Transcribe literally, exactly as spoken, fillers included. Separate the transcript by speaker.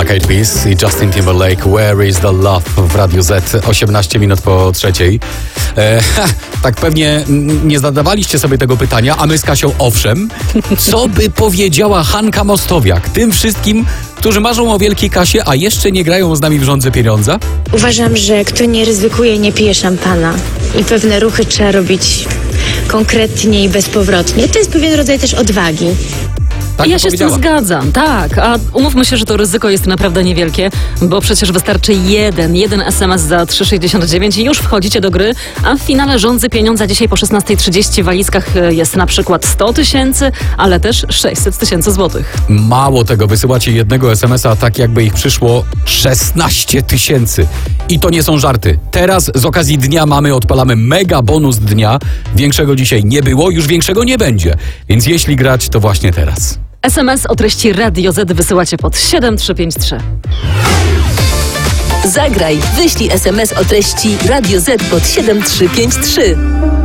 Speaker 1: Black Eyed Peas i Justin Timberlake, Where is the Love w Radiu Z, osiemnaście minut po trzeciej. E, ha, tak pewnie nie zadawaliście sobie tego pytania, a my z Kasią owszem. Co by powiedziała Hanka Mostowiak tym wszystkim, którzy marzą o wielkiej kasie, a jeszcze nie grają z nami w rządze pieniądza?
Speaker 2: Uważam, że kto nie ryzykuje, nie pije szampana. I pewne ruchy trzeba robić konkretnie i bezpowrotnie. To jest pewien rodzaj też odwagi.
Speaker 1: Tak
Speaker 3: ja się z tym zgadzam, tak, a umówmy się, że to ryzyko jest naprawdę niewielkie, bo przecież wystarczy jeden, jeden es em es za trzy sześćdziesiąt dziewięć i już wchodzicie do gry, a w finale rządzy pieniądza dzisiaj po szesnastej trzydzieści w walizkach jest na przykład sto tysięcy, ale też sześćset tysięcy złotych.
Speaker 1: Mało tego, wysyłacie jednego es em es a tak jakby ich przyszło szesnaście tysięcy. I to nie są żarty. Teraz z okazji dnia mamy, odpalamy mega bonus dnia. Większego dzisiaj nie było, już większego nie będzie. Więc jeśli grać, to właśnie teraz.
Speaker 3: es em es o treści Radio Z wysyłacie pod siedem trzy pięć trzy.
Speaker 4: Zagraj, wyślij es em es o treści Radio Z pod siedem trzy pięć trzy.